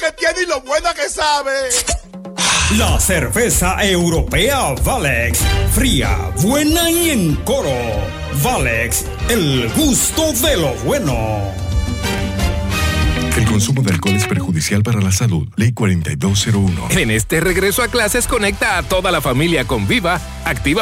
que tiene y lo buena que sabe. La cerveza europea Valex. Fría, buena y en coro. Valex, el gusto de lo bueno. El consumo de alcohol es perjudicial para la salud. Ley 4201. En este regreso a clases, conecta a toda la familia con Viva, activa